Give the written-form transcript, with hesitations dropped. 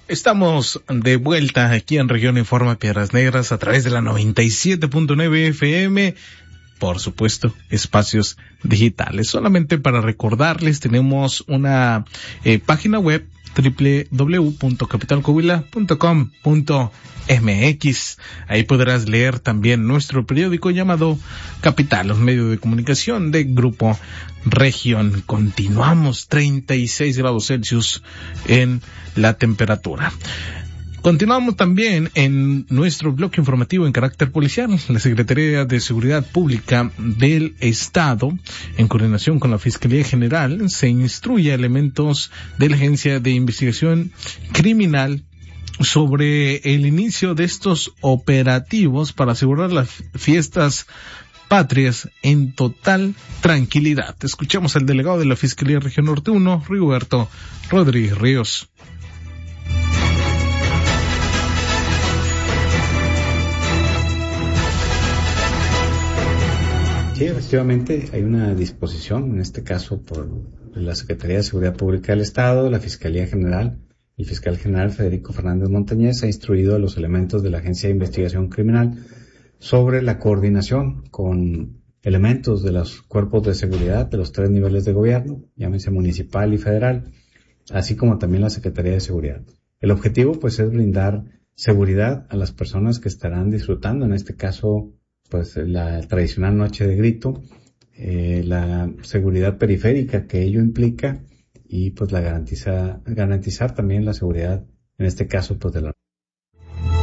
Estamos de vuelta aquí en Región Informa Piedras Negras a través de la 97.9 FM. Por supuesto, espacios digitales. Solamente para recordarles, tenemos una página web www.capitalcoahuila.com.mx. Ahí podrás leer también nuestro periódico llamado Capital, un medio de comunicación de Grupo Región. Continuamos, 36 grados Celsius en la temperatura. Continuamos también en nuestro bloque informativo en carácter policial. La Secretaría de Seguridad Pública del Estado, en coordinación con la Fiscalía General, se instruye a elementos de la Agencia de Investigación Criminal sobre el inicio de estos operativos para asegurar las fiestas patrias en total tranquilidad. Escuchamos al delegado de la Fiscalía Región Norte 1, Rigoberto Rodríguez Ríos. Sí, efectivamente hay una disposición, en este caso por la Secretaría de Seguridad Pública del Estado, la Fiscalía General. El fiscal general Federico Fernández Montañez ha instruido a los elementos de la Agencia de Investigación Criminal sobre la coordinación con elementos de los cuerpos de seguridad de los 3 niveles de gobierno, llámense municipal y federal, así como también la Secretaría de Seguridad. El objetivo pues es brindar seguridad a las personas que estarán disfrutando, en este caso pues la tradicional noche de grito, la seguridad periférica que ello implica y pues garantizar también la seguridad, en este caso pues de la